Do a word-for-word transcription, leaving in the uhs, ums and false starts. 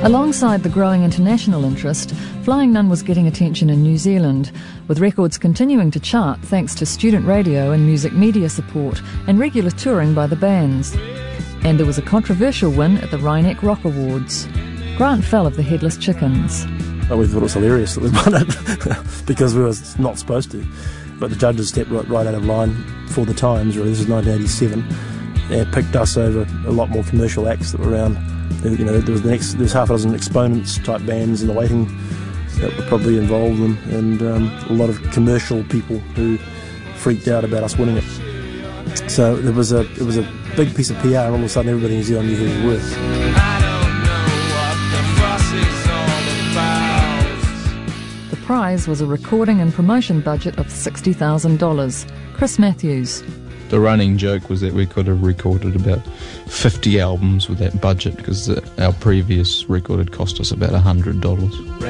Alongside the growing international interest, Flying Nun was getting attention in New Zealand, with records continuing to chart thanks to student radio and music media support and regular touring by the bands. And there was a controversial win at the Wryneck Rock Awards. Grant Fell of the Headless Chickens. Well, we thought it was hilarious that we won it because we were not supposed to. But the judges stepped right, right out of line for the times, really. This is nineteen eighty-seven. They picked us over a lot more commercial acts that were around. You know, there was the next, there was half a dozen Exponents type bands in the waiting that were probably involved in, and um, a lot of commercial people who freaked out about us winning it. So there was a, it was a big piece of P R, and all of a sudden everybody in New Zealand knew who we were. The prize was a recording and promotion budget of sixty thousand dollars. Chris Matthews. The running joke was that we could have recorded about fifty albums with that budget because our previous record had cost us about one hundred dollars.